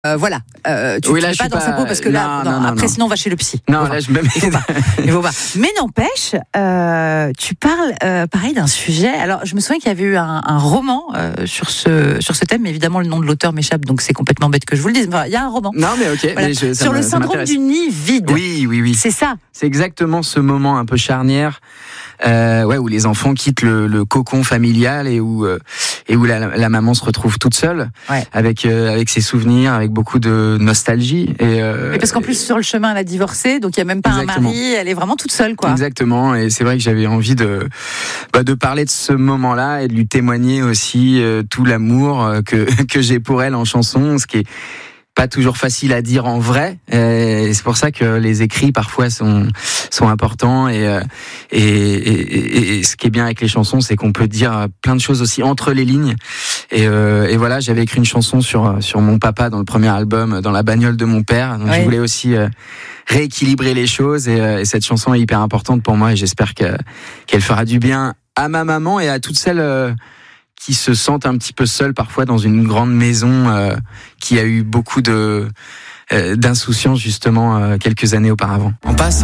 Voilà. Tu Oui, ne là, mets je pas suis dans sa pas- peau parce que non, là, non, après, non. sinon, on va chez le psy. Non, là, je me Il faut pas. Il faut pas. Mais n'empêche, tu parles, pareil, d'un sujet. Alors, je me souviens qu'il y avait eu un roman sur ce thème. Évidemment, le nom de l'auteur m'échappe, donc c'est complètement bête que je vous le dise. Enfin, il y a un roman. Non, mais ok. Voilà. Mais Sur le syndrome m'intéresse. du nid vide. Oui. C'est ça. C'est exactement ce moment un peu charnière, où les enfants quittent le cocon familial et où la maman se retrouve toute seule, avec ses souvenirs, avec beaucoup de nostalgie. Et parce qu'en plus, sur le chemin, elle a divorcé, donc il n'y a même pas Exactement. un mari, elle est vraiment toute seule, quoi. Exactement, et c'est vrai que j'avais envie de parler de ce moment-là et de lui témoigner aussi tout l'amour que j'ai pour elle en chanson, ce qui est pas toujours facile à dire en vrai, et c'est pour ça que les écrits parfois sont importants, et ce qui est bien avec les chansons, c'est qu'on peut dire plein de choses aussi entre les lignes, et voilà, j'avais écrit une chanson sur mon papa dans le premier album, dans la bagnole de mon père, donc je voulais aussi rééquilibrer les choses, et cette chanson est hyper importante pour moi, et j'espère qu'elle fera du bien à ma maman et à toutes celles qui se sentent un petit peu seuls parfois dans une grande maison qui a eu beaucoup d'insouciance justement quelques années auparavant.